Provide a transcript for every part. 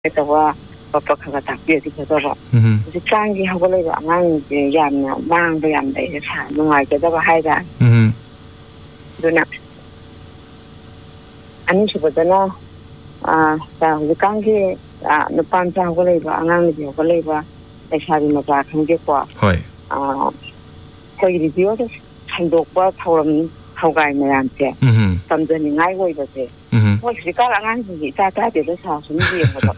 ꯇꯧꯕ ꯄꯄ ꯈꯔ ꯇꯥꯛꯄꯤꯔꯗꯤ ꯐꯗꯧꯕ ꯍꯧꯖꯤꯛꯀꯥꯟꯒꯤ ꯍꯧꯒꯠꯂꯛꯏꯕ ꯑꯉꯥꯡꯁꯦ ꯌꯥꯝꯅ ꯃꯥꯡꯕ ꯌꯥꯝ ꯂꯩꯔꯦ ꯅꯨꯡꯉꯥꯏꯖꯗꯕ ꯍꯥꯏꯇꯥꯔꯦ ꯑꯗꯨꯅ ꯑꯅꯤꯁꯨꯕꯗꯅ ꯍꯧꯖꯤꯛꯀꯥꯟꯒꯤ ꯅꯨꯄꯥ ꯃꯆꯥ ꯍꯧꯒꯠꯂꯛꯏꯕ ꯑꯉꯥꯡ ꯅꯨꯄꯤ ꯍꯧꯒꯠꯂꯛꯏꯕ ꯂꯩꯁꯥꯕꯤ ꯃꯆꯥ ꯈꯪꯗꯦꯀꯣ ꯑꯩꯈꯣꯏꯒꯤ ꯔꯦꯗꯤꯑꯣꯗ ꯁꯟꯗꯣꯛꯄ ꯊꯧꯒꯥꯏ ꯃꯌꯥꯝꯁꯦ ꯇꯝꯖꯅꯤꯡꯉꯥꯏ ꯑꯣꯏꯕꯁꯦ ꯃꯣꯏ ꯍꯧꯖꯤꯛꯀꯥꯟ ꯑꯉꯥꯡꯁꯤꯡꯁꯦ ꯏꯆꯥ ꯇꯥꯗꯦꯗ ꯁꯨꯝ ꯌꯦꯡꯕꯗꯣ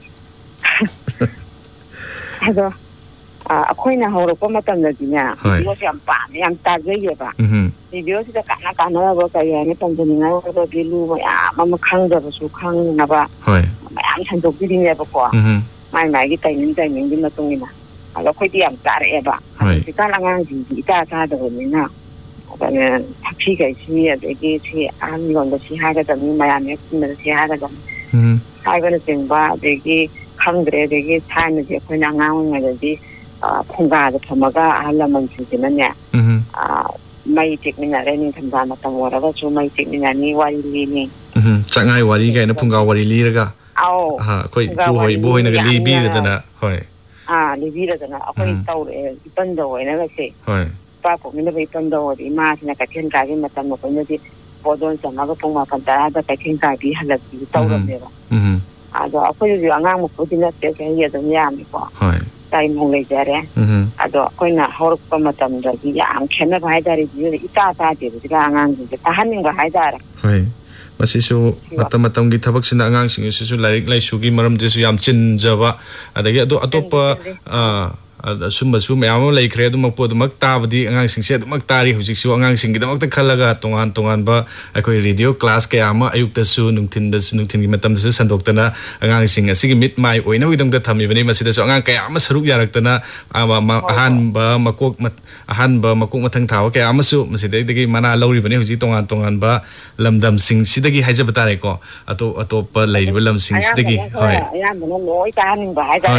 ꯑꯗꯣ ꯑꯩꯈꯣꯏꯅ ꯍꯧꯔꯛꯄ ꯃꯇꯝꯗꯗꯤꯅꯦ ꯔꯦꯗꯤꯑꯣꯁꯦ ꯌꯥꯝ ꯄꯥꯝꯃꯦ ꯌꯥꯝ ꯇꯥꯖꯩꯌꯦꯕ ꯔꯦꯗꯤꯑꯣꯁꯤꯗ ꯀꯥꯟꯅꯕ ꯀꯔꯤ ꯍꯥꯏꯅꯤ ꯇꯝꯖꯅꯤꯡꯉꯥꯏ ꯑꯣꯏꯕ ꯚꯦꯂꯨ ꯃꯌꯥꯝ ꯑꯃ ꯈꯪꯗꯕꯁꯨ ꯈꯪꯅꯕ ꯃꯌꯥꯝ ꯁꯟꯗꯣꯛꯄꯤꯔꯤꯅꯦꯕꯀꯣ ꯃꯥꯒꯤ ꯇꯥꯏꯃꯤꯡꯒꯤ ꯃꯇꯨꯡ ꯏꯟꯅ ꯑꯗꯣ ꯑꯩꯈꯣꯏꯗꯤ ꯌꯥꯝ ꯆꯥꯔꯛꯑꯦꯕ ꯍꯧꯖꯤꯛꯀꯥꯟ ꯑꯉꯥꯡꯁꯤꯡꯗꯤ ꯏꯇꯥ ꯇꯥꯗꯕꯅꯤꯅ ꯊꯛꯁꯤꯈꯩꯁꯤ ꯑꯗꯒꯤ ꯁꯤ ꯑꯍꯟ ꯂꯣꯟꯗ ꯁꯤ ꯍꯥꯏꯒꯗꯕꯅꯤ ꯃꯌꯥꯝ ꯍꯦꯛ ꯄꯨꯟꯕꯗ ꯁꯤ ꯍꯥꯏꯒꯗꯕꯅꯤ ꯍꯥꯏꯕꯅꯆꯤꯡꯕ ꯑꯗꯒꯤ ꯈꯪꯗ꯭ꯔꯦ ꯑꯗꯒꯤ ꯊꯥꯏꯅꯗꯤ ꯑꯩꯈꯣꯏꯅ ꯑꯉꯥꯡ ꯑꯣꯏꯔꯤꯉꯩꯗꯗꯤ ꯐꯨꯡꯒꯥꯗ ꯊꯝꯃꯒ ꯑꯍꯜ ꯂꯃꯟꯁꯤꯡꯁꯤꯅꯅꯦ ꯃꯩ ꯇꯦꯛꯃꯤꯟꯅꯔꯦ ꯅꯤꯡꯊꯝꯊꯥ ꯃꯇꯝ ꯑꯣꯏꯔꯒꯁꯨ ꯃꯩ ꯇꯦꯛꯃꯤꯟꯅꯅꯤ ꯋꯥꯔꯤ ꯂꯤꯅꯤ ꯆꯥꯛꯉꯥꯏ ꯋꯥꯔꯤ ꯀꯥꯏꯅ ꯐꯨꯡꯒꯥ ꯋꯥꯔꯤ ꯂꯤꯔꯒ ꯑꯩꯈꯣꯏ ꯏꯕꯨꯍꯣꯏꯅꯒ ꯂꯤꯕꯤꯔꯗꯅ ꯂꯤꯕꯤꯔꯗꯅ ꯑꯩꯈꯣꯏ ꯇꯧꯔꯛꯑꯦ ꯏꯄꯟꯗꯧ ꯑꯣꯏꯅꯒꯁꯦ ꯏꯄꯥ ꯄꯣꯛꯃꯤꯟꯅꯕ ꯏꯄꯟꯗꯧ ꯑꯣꯏꯔꯗꯤ ꯏꯃꯥꯁꯤꯅ ꯀꯩꯊꯦꯜ ꯀꯥꯕꯤ ꯃꯇꯝ ꯑꯩꯈꯣꯏꯅꯗꯤ ꯄꯣꯠꯗꯣꯟ ꯆꯝꯃꯒ ꯄꯨꯡ 11 ꯀꯩꯊꯦꯜ ꯀꯥꯕꯤ ꯍꯜꯂꯛꯄꯤ ꯇꯧꯔꯝꯃꯦꯕ ꯑꯗꯣ ꯑꯩꯈꯣꯏꯗꯁꯨ ꯑꯉꯥꯡꯃꯛꯄꯨꯗꯤ ꯅꯠꯇꯦ ꯆꯍꯤ ꯑꯗꯨꯝ ꯌꯥꯝꯃꯤꯀꯣ ꯇꯥꯏꯃꯨꯡ ꯂꯩꯖꯔꯦ ꯑꯗꯣ ꯑꯩꯈꯣꯏꯅ ꯍꯧꯔꯛꯄ ꯃꯇꯝꯗꯗꯤ ꯌꯥꯝ ꯈꯦꯠꯅꯕ ꯍꯥꯏꯇꯥꯔꯦ ꯏꯇꯥ ꯇꯥꯗꯦꯕ ꯍꯧꯖꯤꯛꯀꯥꯟ ꯑꯉꯥꯡꯁꯤꯡꯁꯦ ꯇꯥꯍꯟꯅꯤꯡꯕ ꯍꯥꯏꯇꯥꯔꯦ ꯃꯁꯤꯁꯨ ꯃꯇꯝꯒꯤ ꯊꯕꯛꯁꯤꯅ ꯑꯉꯥꯡꯁꯤꯡꯁꯤꯁꯨ ꯂꯥꯏꯔꯤꯛ ꯂꯥꯏꯁꯨꯒꯤ ꯃꯔꯝꯗꯁꯨ ꯌꯥꯝ ꯆꯤꯟꯖꯕ ꯑꯗꯒꯤ ꯑꯇꯣꯞꯄ ꯑꯁꯨꯝꯕꯁꯨ ꯃꯌꯥꯝ ꯑꯃ ꯂꯩꯈ꯭ꯔꯦ ꯑꯗꯨꯃꯛ ꯇꯥꯕꯗꯤ ꯑꯉꯥꯡꯁꯤꯡꯁꯦ ꯑꯗꯨꯃꯛ ꯇꯥꯔꯤ ꯍꯧꯖꯤꯛꯁꯨ ꯑꯉꯥꯡꯁꯤꯡꯒꯤꯗꯃꯛꯇ ꯈꯜꯂꯒ ꯇꯣꯉꯥꯟꯕ ꯑꯩꯈꯣꯏ ꯔꯦꯗꯤꯑꯣ ꯀ꯭ꯂꯥꯁ ꯀꯌꯥ ꯑꯃ ꯑꯌꯨꯛꯇꯁꯨ ꯅꯨꯡꯊꯤꯟꯒꯤ ꯃꯇꯝꯗꯁꯨ ꯁꯟꯗꯣꯛꯇꯅ ꯑꯉꯥꯡꯁꯤꯡ ꯑꯁꯤꯒꯤ ꯃꯤꯠ ꯃꯥꯏ ꯑꯣꯏꯅꯕꯒꯤꯗꯃꯛꯇ ꯊꯝꯃꯤꯕꯅꯤ ꯃꯁꯤꯗꯁꯨ ꯑꯉꯥꯡ ꯀꯌా ꯑꯃ ꯁꯔꯨꯛ ꯌꯥꯔꯛꯇꯅ ꯑꯍꯥꯟꯕ ꯃꯀꯣꯛ ꯃꯊꯪ ꯊꯥꯕ ꯀꯌా ꯑꯃꯁꯨ ꯃꯁꯤꯗꯒꯤ ꯃꯅꯥ ꯂꯧꯔꯤꯕꯅꯤ ꯍꯧꯖꯤꯛ ꯇꯣꯉꯥꯟꯕ ꯂꯝꯗꯝꯁꯤꯡꯁꯤꯗꯒꯤ ꯍꯥꯏꯖꯕ ꯇꯥꯔꯦꯀꯣ ꯑꯇꯣꯞꯄ ꯂꯩꯔꯤꯕ ꯂꯝꯁꯤꯡꯁꯤꯗꯒꯤ ꯑꯌꯥꯝꯕꯅ ꯂꯣꯏ ꯇꯥꯍꯟꯅꯤꯡꯕ ꯍꯥꯏꯇꯥꯔꯦ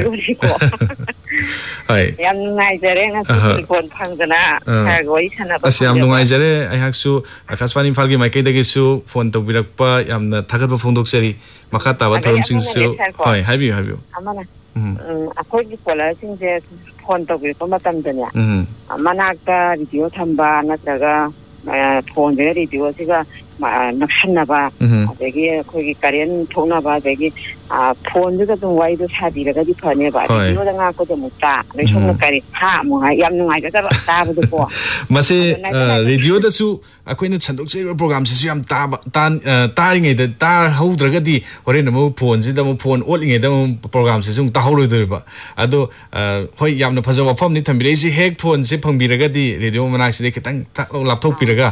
ꯌꯥꯝ ꯅꯨꯡꯉꯥꯏꯖꯔꯦ ꯉꯁꯤꯗꯤ ꯐꯣꯟ ꯐꯪꯗꯅ ꯈꯔ ꯋꯥꯔꯤ ꯁꯥꯟꯅꯕ ꯐꯪꯖꯕ ꯌꯥꯝ ꯅꯨꯡꯉꯥꯏꯖꯔꯦ ꯑꯩꯍꯥꯛꯁꯨ ꯑꯀꯥꯁꯕꯥꯅꯤ ꯏꯝꯐꯥꯜꯒꯤ ꯃꯥꯏꯀꯩꯗꯒꯤꯁꯨ ꯐꯣꯟ ꯇꯧꯕꯤꯔꯛꯄ ꯌꯥꯝꯅ ꯊꯥꯒꯠꯄ ꯐꯣꯡꯗꯣꯛꯆꯔꯤ ꯃꯈꯥ ꯇꯥꯕ ꯊꯧꯔꯝꯁꯤꯡꯁꯨ ꯍꯥꯏꯕꯤꯌꯨ ꯑꯃꯅ ꯑꯩꯈꯣꯏꯒꯤ ꯀꯣꯂꯔꯁꯤꯡꯁꯦ ꯐꯣꯟ ꯇꯧꯕꯤꯔꯛꯄ ꯃꯇꯝꯗꯅꯦ ꯃꯅꯥꯛꯇ ꯔꯦꯗꯤꯑꯣ ꯊꯝꯕ ꯅꯠꯇ꯭ꯔꯒ ꯐꯣꯟꯁꯤꯒ ꯔꯦꯗꯤꯑꯣꯁꯤꯒ ꯅꯛꯁꯟꯅꯕ ꯑꯗꯒꯤ ꯑꯩꯈꯣꯏꯒꯤ ꯀꯔꯦꯟ ꯊꯣꯛꯅꯕ ꯑꯗꯒꯤ ꯐꯣꯟꯗꯨꯗ ꯑꯗꯨꯝ ꯋꯥꯔꯤꯗꯣ ꯁꯥꯕꯤꯔꯒꯗꯤ ꯐꯅꯦꯕ ꯔꯦꯗꯤꯑꯣꯗ ꯉꯥꯛꯄꯗꯣ ꯑꯃꯨꯛ ꯑꯗꯩ ꯁꯣꯝꯅ ꯀꯔꯤ ꯑꯃꯨꯛ ꯍꯥꯏ ꯌꯥꯝ ꯅꯨꯡꯉꯥꯏꯖꯗꯕ ꯇꯥꯕꯗꯀꯣ ꯃꯁꯤ ꯔꯦꯗꯤꯑꯣꯗꯁꯨ ꯑꯩꯈꯣꯏꯅ ꯁꯟꯗꯣꯛꯆꯔꯤꯕ ꯄ꯭ꯔꯣꯒꯥꯝꯁꯤꯁꯨ ꯌꯥꯝ ꯇꯥꯔꯤꯉꯩꯗ ꯇꯥꯍꯧꯗ꯭ꯔꯒꯗꯤ ꯍꯣꯔꯦꯟ ꯑꯃꯨꯛ ꯐꯣꯟꯁꯤꯗ ꯑꯃꯨꯛ ꯐꯣꯟ ꯑꯣꯠꯂꯤꯉꯩꯗ ꯑꯃꯨꯛ ꯄ꯭ꯔꯣꯒꯥꯝꯁꯤꯁꯨ ꯑꯃꯨꯛ ꯇꯥꯍꯧꯔꯣꯏꯗꯣꯏꯕ ꯑꯗꯣ ꯍꯣꯏ ꯌꯥꯝꯅ ꯐꯖꯕ ꯋꯥꯐꯝꯅꯤ ꯊꯝꯕꯤꯔꯛꯏꯁꯤ ꯍꯦꯛ ꯐꯣꯟꯁꯦ ꯐꯪꯕꯤꯔꯒꯗꯤ ꯔꯦꯗꯤꯑꯣ ꯃꯅꯥꯛꯁꯤꯗ ꯈꯤꯇꯪ ꯂꯥꯞꯊꯣꯛꯄꯤꯔꯒ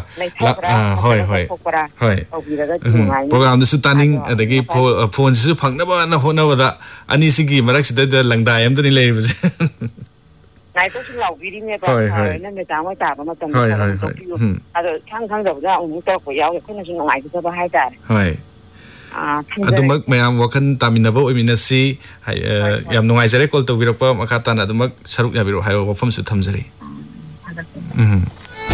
ꯄ꯭ꯔꯣꯒꯥꯝꯗꯨꯁꯨ ꯇꯥꯅꯤꯡ ꯑꯗꯒꯤ ꯐꯣꯟꯁꯤꯁꯨ ꯐꯪꯅꯕꯅ ꯍꯣꯠꯅꯕꯗ ꯑꯅꯤꯁꯤꯒꯤ ꯃꯔꯛꯁꯤꯗ ꯂꯪꯗꯥꯏ ꯑꯃꯗꯅꯤ ꯂꯩꯔꯤꯕꯁꯦ ꯅꯥꯏꯇꯣꯁꯨ ꯂꯥꯎꯕꯤꯔꯤꯅꯦꯕ ꯍꯣꯏꯅ ꯃꯦꯗꯥꯝ ꯍꯣꯏ ꯇꯥꯕ ꯃꯇꯝꯗ ꯈꯔ ꯍꯟꯗꯣꯛꯄꯤꯌꯨ ꯑꯗꯣ ꯈꯪꯗꯕꯗ ꯑꯃꯨꯛ ꯇꯧꯔꯛꯄ ꯌꯥꯎꯋꯦ ꯑꯩꯈꯣꯏꯅꯁꯨ ꯅꯨꯡꯉꯥꯏꯖꯗꯕ ꯍꯥꯏꯇꯥꯔꯦ ꯑꯗꯨꯃꯛ ꯃꯌꯥꯝ ꯋꯥꯈꯜ ꯇꯥꯃꯤꯟꯅꯕ ꯑꯣꯏꯃꯤꯟꯅꯁꯤ ꯌꯥꯝ ꯅꯨꯡꯉꯥꯏꯖꯔꯦ ꯀꯣꯜ ꯇꯧꯕꯤꯔꯛꯄ ꯃꯈꯥ ꯇꯥꯅ ꯑꯗꯨꯃꯛ ꯁꯔꯨꯛ ꯌꯥꯕꯤꯔꯛꯑꯣ ꯍꯥꯏꯕ ꯋꯥꯐꯝꯁꯨ ꯊꯝꯖꯔꯤ